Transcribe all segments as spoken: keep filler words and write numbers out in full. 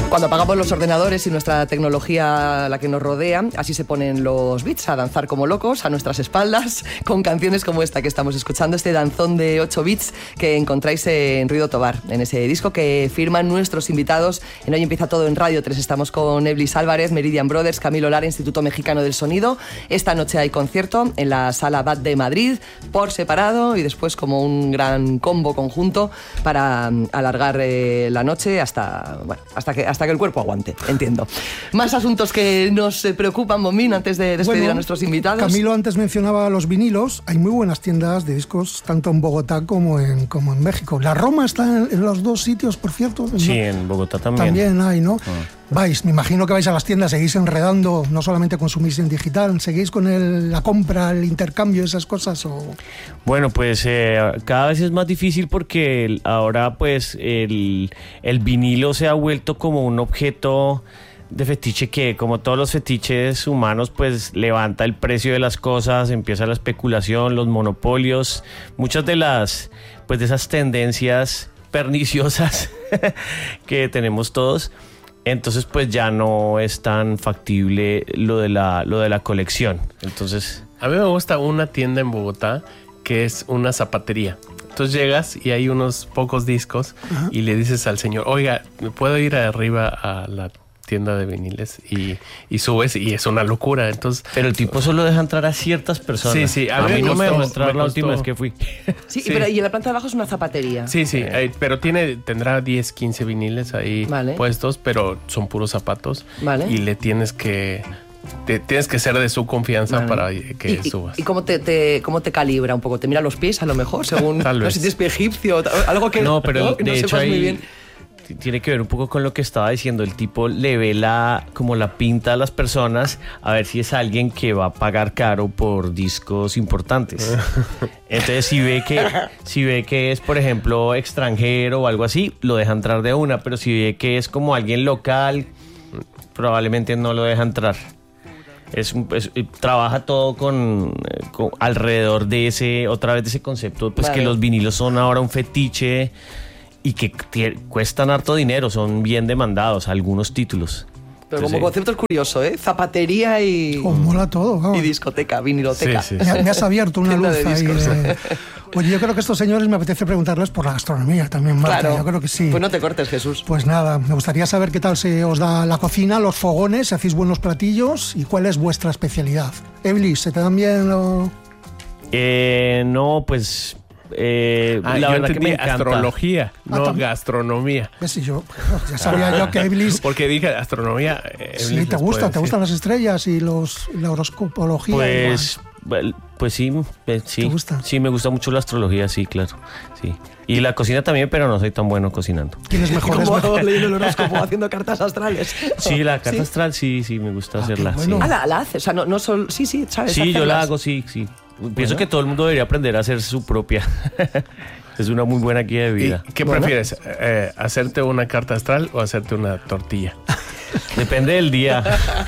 Cuando apagamos los ordenadores y nuestra tecnología, la que nos rodea, así se ponen los beats a danzar como locos a nuestras espaldas con canciones como esta que estamos escuchando, este danzón de ocho bits que encontráis en Ruido Tobar, en ese disco que firman nuestros invitados en Hoy Empieza Todo en Radio tres. Estamos con Eblis Álvarez, Meridian Brothers, Camilo Lara, Instituto Mexicano del Sonido. Esta noche hay concierto en la Sala B A T de Madrid, por separado y después como un gran combo conjunto para alargar eh, la noche hasta, bueno, hasta que hasta que el cuerpo aguante, entiendo. Más asuntos que nos preocupan, Bombín, antes de despedir bueno, a nuestros invitados. Camilo antes mencionaba los vinilos. Hay muy buenas tiendas de discos, tanto en Bogotá como en, como en México. La Roma está en, en los dos sitios, por cierto. Sí, ¿no? en Bogotá también. También hay, ¿no? Ah. Vais, me imagino que vais a las tiendas, seguís enredando, no solamente consumís en digital, seguís con el, la compra, el intercambio, esas cosas. ¿O? Bueno, pues eh, cada vez es más difícil porque el, ahora pues el, el vinilo se ha vuelto como un objeto de fetiche que, como todos los fetiches humanos, pues levanta el precio de las cosas, empieza la especulación, los monopolios, muchas de las pues de esas tendencias perniciosas que tenemos todos. Entonces pues ya no es tan factible lo de la lo de la colección. Entonces, a mí me gusta una tienda en Bogotá que es una zapatería. Entonces llegas y hay unos pocos discos. Ajá. Y le dices al señor, oiga, ¿me puedo ir arriba a la tienda de viniles? Y, y subes y es una locura. Entonces, pero el tipo solo deja entrar a ciertas personas. Sí, sí. A, a mí, mí no me dejó entrar la última vez que fui. Sí, sí, pero y en la planta de abajo es una zapatería. Sí, sí, eh, pero tiene tendrá diez, quince viniles ahí vale. puestos, pero son puros zapatos. Vale. Y le tienes que... Te, tienes que ser de su confianza vale. para que ¿Y, subas. ¿Y cómo te, te, cómo te calibra un poco? ¿Te mira los pies a lo mejor? Según Tal vez. No sé si tienes pie egipcio, algo que no, pero ¿no? de no hecho sepas hay, muy bien. Tiene que ver un poco con lo que estaba diciendo. El tipo le ve la, como la pinta a las personas a ver si es alguien que va a pagar caro por discos importantes. Entonces si ve que si ve que es, por ejemplo, extranjero o algo así, lo deja entrar de una. Pero si ve que es como alguien local, probablemente no lo deja entrar. Es, es, trabaja todo con, con alrededor de ese, otra vez de ese concepto, pues vale. que los vinilos son ahora un fetiche y que t- cuestan harto dinero, son bien demandados algunos títulos. Pero como concepto es curioso, ¿eh? Zapatería y... Oh, mola todo, vamos. Y discoteca, viniloteca. Sí, sí, sí. Me, me has abierto una luz ahí. De... Oye, yo creo que estos señores me apetece preguntarles por la gastronomía también, Marta. Claro. Yo creo que sí. Pues no te cortes, Jesús. Pues nada, me gustaría saber qué tal se os da la cocina, los fogones, si hacéis buenos platillos y cuál es vuestra especialidad. Eblis, ¿se te dan bien lo...? Eh, no, pues... Eh, ah, la yo verdad que me encanta. Astrología, ah, no también. gastronomía. ¿Ves? Si yo, ya sabía yo que Eblis... Porque dije astronomía. Sí, te gusta, te gustan las estrellas y los la horoscopología. Pues, well, pues sí, eh, sí. ¿Te gusta? Sí, me gusta mucho la astrología, sí, claro. Sí. Y la cocina también, pero no soy tan bueno cocinando. ¿Tienes mejores? ¿Cómo leyendo el horóscopo, haciendo cartas astrales? Sí, la carta ¿Sí? astral sí, sí, me gusta ah, hacerla. Bueno. Sí. Ah, la, la haces, o sea, no, no solo... Sí, sí, ¿sabes? Sí, hacerlas. yo la hago, sí, sí. Bueno. Pienso que todo el mundo debería aprender a hacer su propia. Es una muy buena guía de vida. ¿Y qué bueno. prefieres? Eh, ¿Hacerte una carta astral o hacerte una tortilla? Depende del día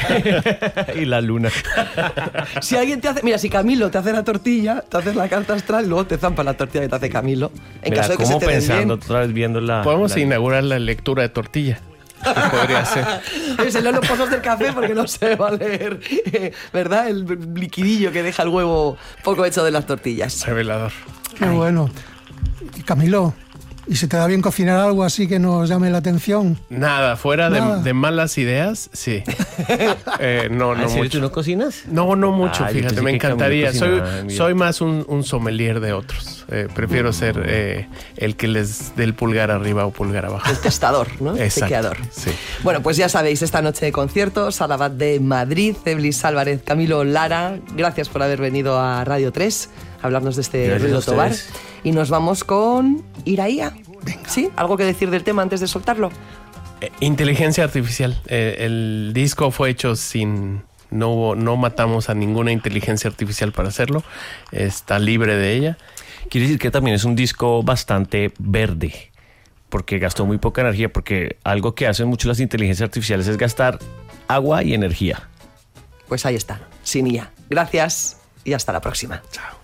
y la luna. Si alguien te hace... Mira, si Camilo te hace la tortilla, te haces la carta astral, luego te zampa la tortilla que te hace Camilo. En Mira, caso de que como se te pensando den bien. otra vez viendo la... Podemos la... inaugurar la lectura de tortilla. Podría ser. Se leen los pozos del café porque no se va a leer, eh, ¿verdad? El liquidillo que deja el huevo poco hecho de las tortillas. Revelador. Qué Ay. bueno. Y Camilo, ¿y se te da bien cocinar algo así que nos llame la atención? Nada, fuera Nada. De, de malas ideas, sí. eh, no, no ¿En serio mucho. tú no cocinas? No, no mucho, Ah, fíjate, me encantaría. Soy, cocinaba, soy más un, un sommelier de otros. Eh, prefiero ser eh, el que les dé el pulgar arriba o pulgar abajo. El testador, ¿no? Exacto, Tequeador. sí. Bueno, pues ya sabéis, esta noche de conciertos, Sala B A T de Madrid, Eblis Álvarez, Camilo Lara, gracias por haber venido a Radio tres a hablarnos de este Gracias Ruido Tobar. Y nos vamos con Iraía. Venga. ¿Sí? ¿Algo que decir del tema antes de soltarlo? Eh, inteligencia artificial. Eh, el disco fue hecho sin... No, hubo, no matamos a ninguna inteligencia artificial para hacerlo. Está libre de ella. Quiere decir que también es un disco bastante verde, porque gastó muy poca energía, porque algo que hacen mucho las inteligencias artificiales es gastar agua y energía. Pues ahí está, sin I A. Gracias y hasta la próxima. Chao.